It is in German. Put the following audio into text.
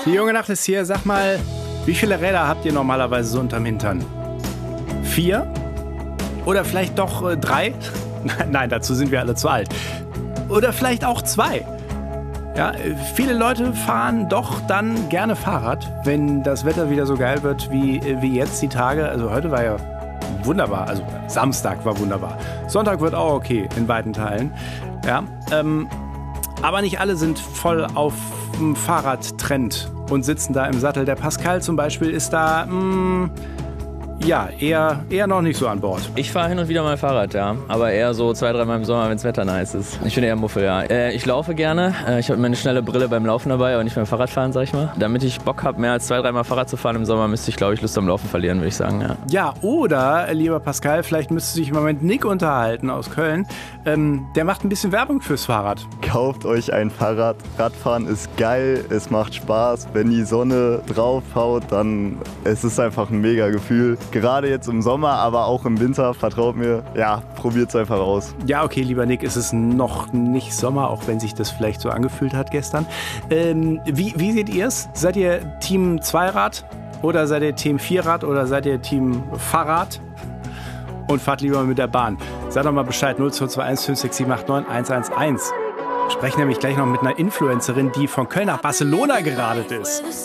Die junge Nacht ist hier. Sag mal, wie viele Räder habt ihr normalerweise so unterm Hintern? 4? Oder vielleicht doch 3? Nein, dazu sind wir alle zu alt. Oder vielleicht auch 2. Ja, viele Leute fahren doch dann gerne Fahrrad, wenn das Wetter wieder so geil wird wie jetzt die Tage. Also heute war ja wunderbar, also Samstag war wunderbar. Sonntag wird auch okay in weiten Teilen. Ja, aber nicht alle sind voll auf dem Fahrradtrend und sitzen da im Sattel. Der Pascal zum Beispiel ist da ja, eher noch nicht so an Bord. Ich fahre hin und wieder mal Fahrrad, ja. Aber eher so 2-3 Mal im Sommer, wenn das Wetter nice ist. Ich bin eher Muffel, ja. Ich laufe gerne. Ich habe meine schnelle Brille beim Laufen dabei, aber nicht beim Fahrradfahren, sag ich mal. Damit ich Bock habe, mehr als 2-3 Mal Fahrrad zu fahren im Sommer, müsste ich, glaube ich, Lust am Laufen verlieren, würde ich sagen, ja. Ja, oder, lieber Pascal, vielleicht müsste sich im Moment Nick unterhalten aus Köln. Der macht ein bisschen Werbung fürs Fahrrad. Kauft euch ein Fahrrad. Radfahren ist geil, es macht Spaß. Wenn die Sonne draufhaut, dann es ist einfach ein mega Gefühl. Gerade jetzt im Sommer, aber auch im Winter, vertraut mir. Ja, probiert's einfach aus. Ja, okay, lieber Nick, es ist noch nicht Sommer, auch wenn sich das vielleicht so angefühlt hat gestern. Wie seht ihr es? Seid ihr Team Zweirad oder seid ihr Team Vierrad oder seid ihr Team Fahrrad? Und fahrt lieber mit der Bahn. Sagt doch mal Bescheid, 0221 56789 111. Wir sprechen nämlich gleich noch mit einer Influencerin, die von Köln nach Barcelona geradelt ist.